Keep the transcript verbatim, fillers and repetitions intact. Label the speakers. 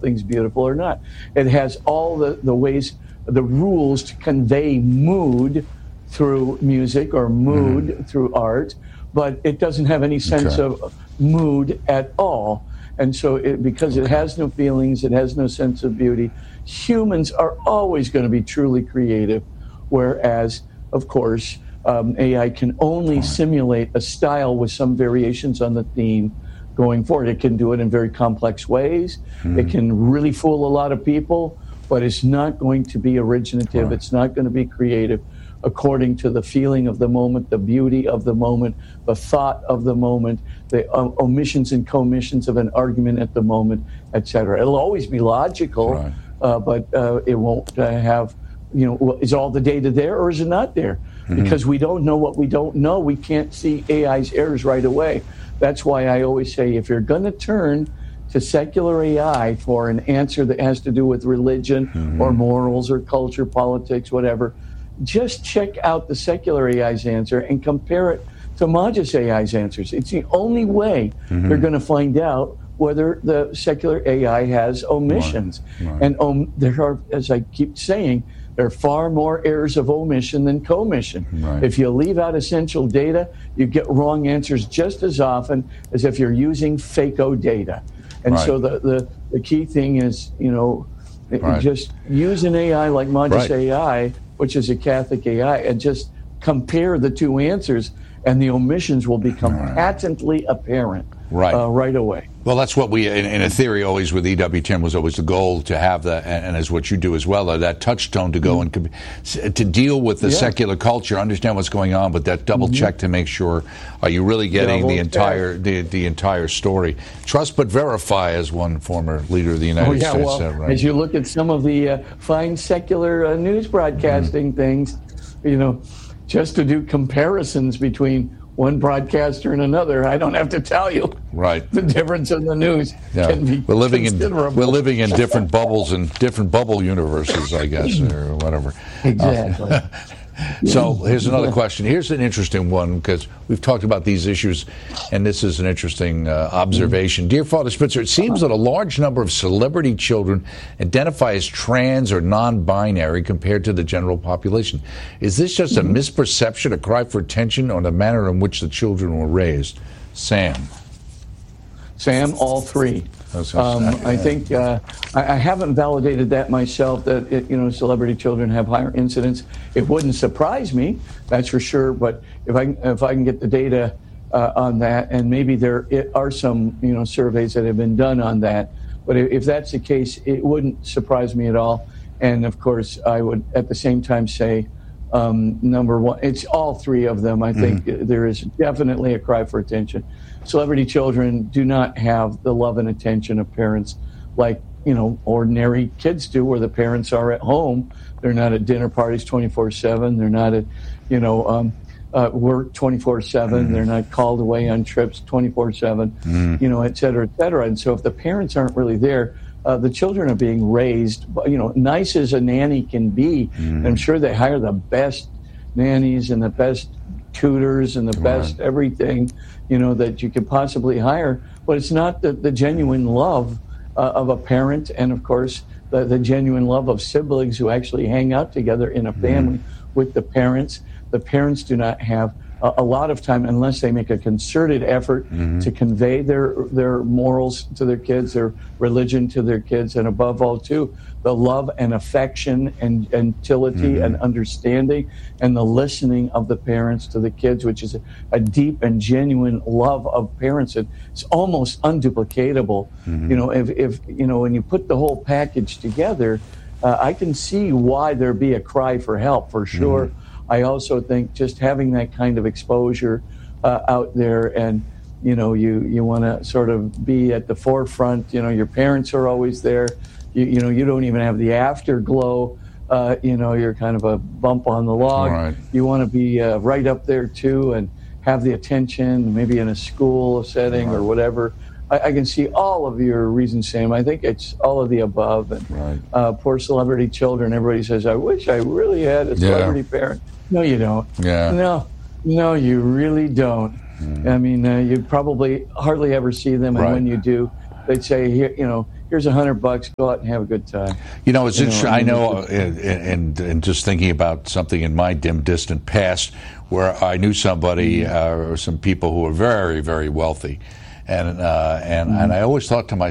Speaker 1: something's beautiful or not. It has all the, the ways, the rules to convey mood through music or mood mm-hmm. through art, but it doesn't have any sense okay. of mood at all. And so it, because it has no feelings, it has no sense of beauty, humans are always going to be truly creative, whereas, of course, um, A I can only simulate a style with some variations on the theme going forward. It can do it in very complex ways. Mm. It can really fool a lot of people, but it's not going to be originative. Right. It's not going to be creative according to the feeling of the moment, the beauty of the moment, the thought of the moment, the um, omissions and commissions of an argument at the moment, et cetera. It'll always be logical, right. uh, but uh, it won't uh, have, you know, is all the data there or is it not there? Mm-hmm. Because we don't know what we don't know. We can't see A I's errors right away. That's why I always say, if you're going to turn to secular A I for an answer that has to do with religion mm-hmm. or morals or culture, politics, whatever, just check out the secular A I's answer and compare it to Magis A I's answers. It's the only way mm-hmm. you're going to find out whether the secular A I has omissions. Right. Right. And um, there are, as I keep saying, there are far more errors of omission than commission. Right. If you leave out essential data, you get wrong answers just as often as if you're using FAKO data. And right. so the, the, the key thing is, you know, right. just use an A I like Magis right. A I, which is a Catholic A I, and just compare the two answers, and the omissions will become right. patently apparent right, uh, right away.
Speaker 2: Well, that's what we, in, in a theory, always with E W ten was always the goal to have that, and, and as what you do as well, uh, that touchstone to go mm-hmm. and to deal with the yeah. secular culture, understand what's going on, but that double mm-hmm. check to make sure are you really getting double the entire the, the entire story. Trust but verify, as one former leader of the United oh, yeah, States
Speaker 1: well,
Speaker 2: said. Right?
Speaker 1: As you look at some of the uh, fine secular uh, news broadcasting mm-hmm. things, you know, just to do comparisons between one broadcaster and another, I don't have to tell you.
Speaker 2: Right.
Speaker 1: The difference in the news
Speaker 2: yeah.
Speaker 1: can be
Speaker 2: we're living
Speaker 1: considerable.
Speaker 2: in we're living in different bubbles and different bubble universes, I guess, or whatever.
Speaker 1: Exactly.
Speaker 2: Uh, so here's another question. Here's an interesting one, because we've talked about these issues, and this is an interesting uh, observation. Mm-hmm. Dear Father Spitzer, it seems that a large number of celebrity children identify as trans or non-binary compared to the general population. Is this just mm-hmm. a misperception, a cry for attention, or the manner in which the children were raised? Sam.
Speaker 1: Sam, all three. Um, I think uh, I, I haven't validated that myself, that it, you know, celebrity children have higher incidence. It wouldn't surprise me, that's for sure. But if I if I can get the data uh, on that, and maybe there are some you know surveys that have been done on that. But if, if that's the case, it wouldn't surprise me at all. And of course, I would at the same time say, um, number one, it's all three of them. I think mm-hmm. there is definitely a cry for attention. Celebrity children do not have the love and attention of parents like, you know, ordinary kids do, where the parents are at home. They're not at dinner parties twenty-four seven. They're not at, you know, um, uh, work twenty-four seven. Mm. They're not called away on trips twenty-four seven, mm. you know, et cetera, et cetera. And so if the parents aren't really there, uh, the children are being raised, you know, nice as a nanny can be. Mm. And I'm sure they hire the best nannies and the best tutors and the Come best on. everything, you know, that you could possibly hire, but it's not the, the genuine love uh, of a parent, and of course the, the genuine love of siblings who actually hang out together in a family mm-hmm. with the parents. The parents do not have a, a lot of time, unless they make a concerted effort mm-hmm. to convey their their morals to their kids, their religion to their kids, and above all too, the love and affection and gentility mm-hmm. and understanding and the listening of the parents to the kids, which is a, a deep and genuine love of parents. It's almost unduplicatable. Mm-hmm. You know, if, if, you know, when you put the whole package together, uh, I can see why there'd be a cry for help, for sure. Mm-hmm. I also think just having that kind of exposure uh, out there, and, you know, you, you want to sort of be at the forefront. You know, your parents are always there. You, you know, you don't even have the afterglow. Uh, you know, you're kind of a bump on the log. Right. You want to be uh, right up there, too, and have the attention, maybe in a school setting right. or whatever. I, I can see all of your reasons, Sam. I think it's all of the above. And right. uh, poor celebrity children, everybody says, I wish I really had a celebrity yeah. parent. No, you don't.
Speaker 2: Yeah.
Speaker 1: No, no, you really don't. Mm. I mean, uh, you probably hardly ever see them, and right. when you do, they'd say, here, you know, here's a hundred bucks, go out and have a good time.
Speaker 2: You know, it's
Speaker 1: You know,
Speaker 2: interesting.
Speaker 1: I
Speaker 2: I
Speaker 1: mean,
Speaker 2: know,
Speaker 1: it's-
Speaker 2: and, and, and just thinking about something in my dim, distant past where I knew somebody uh, or some people who were very, very wealthy. And, uh, and, and I always thought to myself,